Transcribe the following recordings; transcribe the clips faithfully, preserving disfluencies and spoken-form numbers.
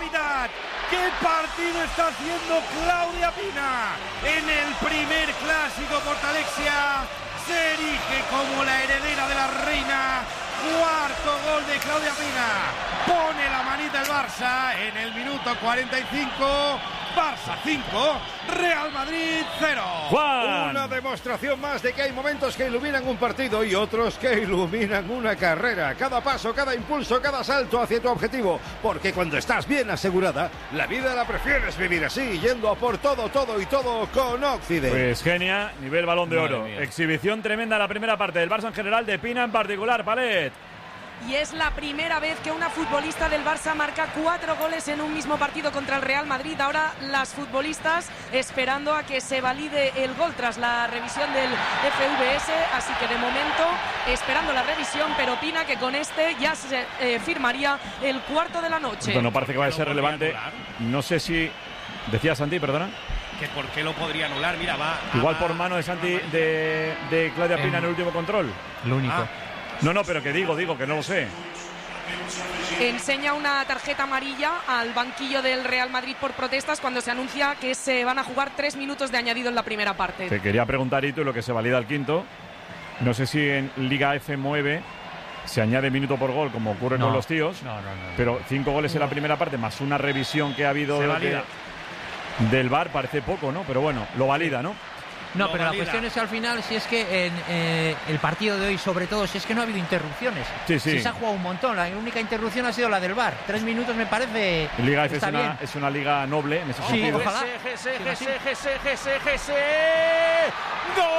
barbaridad! ¡Qué partido está haciendo Claudia Pina! En el primer clásico, Portalexia se erige como la heredera de la reina. Cuarto gol de Claudia Pina. Pone la manita el Barça en el minuto cuarenta y cinco. Barça cinco, Real Madrid cero. Juan. Una demostración más de que hay momentos que iluminan un partido y otros que iluminan una carrera. Cada paso, cada impulso, cada salto hacia tu objetivo. Porque cuando estás bien asegurada, la vida la prefieres vivir así, yendo a por todo, todo y todo con Occident. Pues genia, nivel Balón de Madre Oro. mía. Exhibición tremenda la primera parte del Barça en general, de Pina en particular, Palet. Y es la primera vez que una futbolista del Barça marca cuatro goles en un mismo partido contra el Real Madrid. Ahora las futbolistas esperando a que se valide el gol tras la revisión del F V S. Así que de momento esperando la revisión, pero Pina que con este ya se eh, firmaría el cuarto de la noche. Pues no parece que vaya a ser ¿Lo relevante. podría anular? No sé si... Decía Santi, perdona. ¿Que por qué lo podría anular? Mira, va. Igual va- por mano de Santi, de, de Claudia Pina en el último control. Lo único. Ah. No, no, pero que digo, digo, que no lo sé. Enseña una tarjeta amarilla al banquillo del Real Madrid por protestas cuando se anuncia que se van a jugar tres minutos de añadido en la primera parte. Te quería preguntar, Itu, lo que se valida el quinto. No sé si en Liga F nueve se añade minuto por gol, como ocurre No. con los tíos. No, no, no. Pero cinco goles en la primera parte, más una revisión que ha habido Se de- valida. del V A R, parece poco, ¿no? Pero bueno, lo valida, ¿no? No, Lo pero valida. la cuestión es que al final, si es que en eh, el partido de hoy, sobre todo, si es que no ha habido interrupciones. Sí, sí. Si se ha jugado un montón. La única interrupción ha sido la del V A R. Tres minutos me parece. Liga F es está una, bien. es una liga noble en ese Sí, sentido. ojalá. G C, Sí, G sí. C, G C, G C, G C. ¡Gol!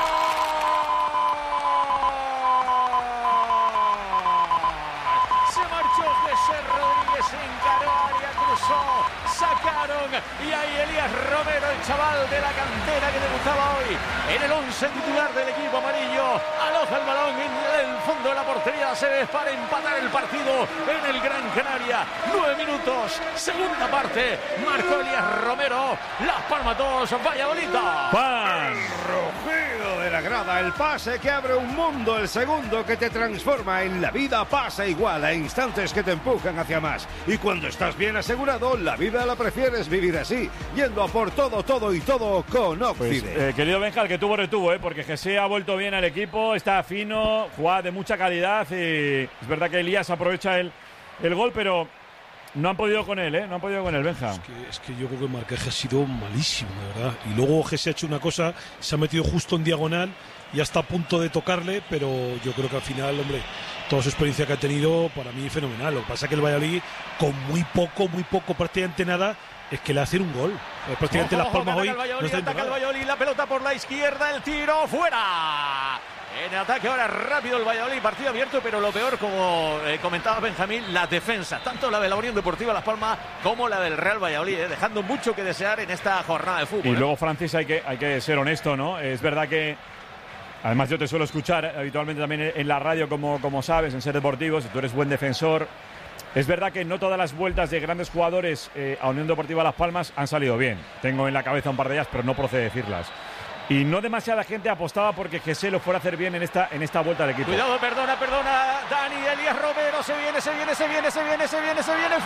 Se marchó José Rodríguez, encaró área, cruzó, sacaron y ahí Elías Romero, el chaval de la cantera que debutaba hoy en el once titular del equipo amarillo, aloja el balón en el fondo de la portería, se ve para empatar el partido en el Gran Canaria. Nueve minutos, segunda parte, marcó Elías Romero, Las Palmas dos, Valladolid. Juan. Rugido de la grada, el pase que abre un mundo, el segundo que te transforma. En la vida pasa igual, a instantes que te empujan hacia más. Y cuando estás bien asegurado, la vida la prefieres vivir así, yendo a por todo, todo y todo con Pues, Occident. eh, querido Benja, el que tuvo retuvo, ¿eh? Porque Jesse ha vuelto bien al equipo, está fino, juega de mucha calidad y es verdad que Elías aprovecha el, el gol, pero no han podido con él, ¿eh? No han podido con él, Benja. Es que, es que yo creo que el marcaje ha sido malísimo, de verdad. Y luego Gese ha hecho una cosa, se ha metido justo en diagonal y está a punto de tocarle, pero yo creo que al final, hombre, toda su experiencia que ha tenido, para mí fenomenal. Lo que pasa es que el Valladolid, con muy poco, muy poco, prácticamente nada, es que le hacen un gol. Eh, Prácticamente Ojo, Las ojo, Palmas que hoy ataca el no Valladolid, está ataca el nada. Valladolid, la pelota por la izquierda, el tiro fuera. En ataque ahora rápido el Valladolid, partido abierto, pero lo peor, como eh, comentaba Benjamín, la defensa, tanto la de la Unión Deportiva Las Palmas como la del Real Valladolid, eh, dejando mucho que desear en esta jornada de fútbol. Y eh. luego, Francis, hay que, hay que ser honesto, ¿no? Es verdad que, además yo te suelo escuchar habitualmente también en la radio, como, como sabes, en Ser Deportivos, y tú eres buen defensor. Es verdad que no todas las vueltas de grandes jugadores eh, a Unión Deportiva Las Palmas han salido bien. Tengo en la cabeza un par de ellas, pero no procede decirlas. Y no demasiada gente apostaba porque Jesse lo fuera a hacer bien en esta, en esta vuelta al equipo. Cuidado, perdona, perdona, Dani, Elías Romero, se viene, se viene, se viene, se viene, se viene, se viene,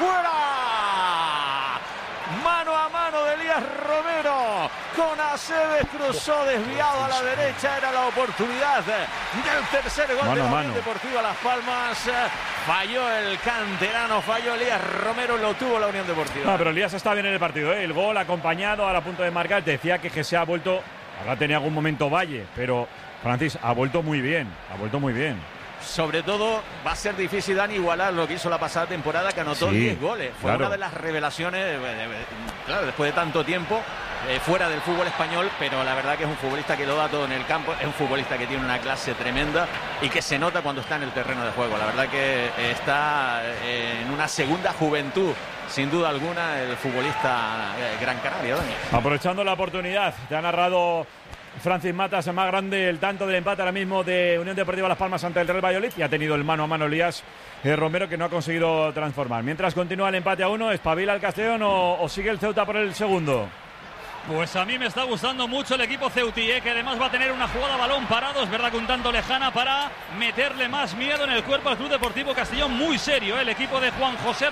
fuera. Mano a mano de Elías Romero con Aceves, cruzó desviado a la derecha, era la oportunidad del tercer gol Mano de a la mano. Unión Deportiva Las Palmas. Falló el canterano, falló Elías Romero, lo tuvo la Unión Deportiva. No, pero Elías está bien en el partido, ¿eh? El gol acompañado, ahora a punto de marcar. Te decía que Jesse ha vuelto, habrá tenido algún momento Valle, pero Francis ha vuelto muy bien, ha vuelto muy bien. Sobre todo va a ser difícil, Dani, igualar lo que hizo la pasada temporada, que anotó Sí, diez goles. Fue claro. una de las revelaciones, eh, eh, claro, después de tanto tiempo eh, fuera del fútbol español, pero la verdad que es un futbolista que lo da todo en el campo, es un futbolista que tiene una clase tremenda y que se nota cuando está en el terreno de juego. La verdad que eh, está eh, en una segunda juventud, sin duda alguna, el futbolista eh, Gran Canaria, Dani. Aprovechando la oportunidad, te ha narrado Francis Matas, el más grande, el tanto del empate ahora mismo de Unión Deportiva Las Palmas ante el Real Valladolid, y ha tenido el mano a mano Elías eh, Romero, que no ha conseguido transformar. Mientras continúa el empate a uno, ¿espabila el Castellón o, o sigue el Ceuta por el segundo? Pues a mí me está gustando mucho el equipo ceutí, ¿eh? Que además va a tener una jugada a balón parado, es verdad que un tanto lejana, para meterle más miedo en el cuerpo al Club Deportivo Castellón. Muy serio, ¿eh? El equipo de Juan José